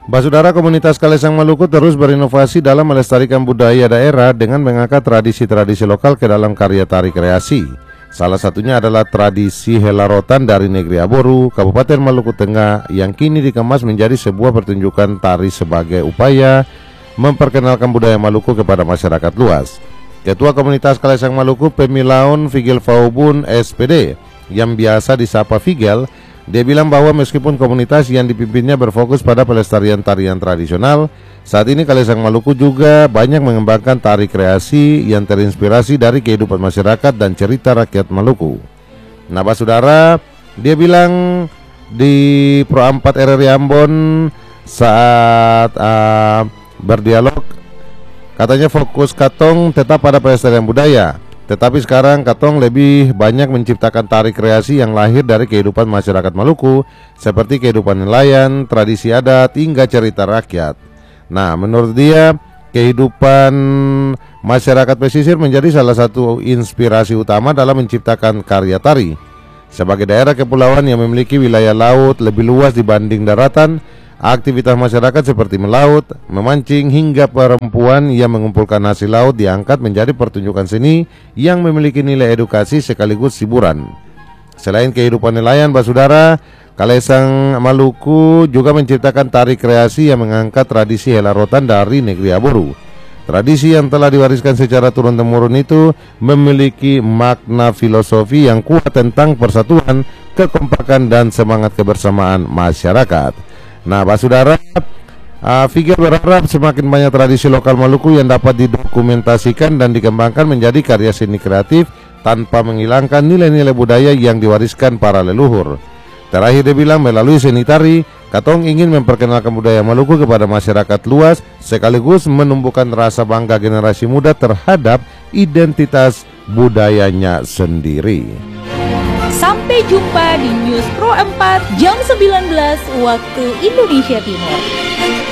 Saudara, komunitas Kalesang Maluku terus berinovasi dalam melestarikan budaya daerah dengan mengangkat tradisi-tradisi lokal ke dalam karya tari kreasi. Salah satunya adalah tradisi helarotan dari negeri Aboru, Kabupaten Maluku Tengah, yang kini dikemas menjadi sebuah pertunjukan tari sebagai upaya memperkenalkan budaya Maluku kepada masyarakat luas. Ketua Komunitas Kalesang Maluku, Pemilaun Figel Faubun SPD, yang biasa disapa Figel, dia bilang bahwa meskipun komunitas yang dipimpinnya berfokus pada pelestarian tarian tradisional, saat ini Kalesang Maluku juga banyak mengembangkan tari kreasi yang terinspirasi dari kehidupan masyarakat dan cerita rakyat Maluku. Nah, saudara, dia bilang di Pro 4 RRI Ambon saat berdialog, katanya fokus Katong tetap pada pelestarian budaya. Tetapi sekarang Katong lebih banyak menciptakan tari kreasi yang lahir dari kehidupan masyarakat Maluku, seperti kehidupan nelayan, tradisi adat, hingga cerita rakyat. Nah, menurut dia, kehidupan masyarakat pesisir menjadi salah satu inspirasi utama dalam menciptakan karya tari. Sebagai daerah kepulauan yang memiliki wilayah laut lebih luas dibanding daratan, aktivitas masyarakat seperti melaut, memancing, hingga perempuan yang mengumpulkan hasil laut diangkat menjadi pertunjukan seni yang memiliki nilai edukasi sekaligus hiburan. Selain kehidupan nelayan, saudara, Kalesang Maluku juga menciptakan tari kreasi yang mengangkat tradisi helarotan dari negeri Aboru. Tradisi yang telah diwariskan secara turun-temurun itu memiliki makna filosofi yang kuat tentang persatuan, kekompakan, dan semangat kebersamaan masyarakat. Nah, saudara, Figel berharap semakin banyak tradisi lokal Maluku yang dapat didokumentasikan dan dikembangkan menjadi karya seni kreatif tanpa menghilangkan nilai-nilai budaya yang diwariskan para leluhur. Terakhir dia bilang, melalui seni tari, Katong ingin memperkenalkan budaya Maluku kepada masyarakat luas, sekaligus menumbuhkan rasa bangga generasi muda terhadap identitas budayanya sendiri. Sampai jumpa di News Pro 4 jam 19 waktu Indonesia Timur.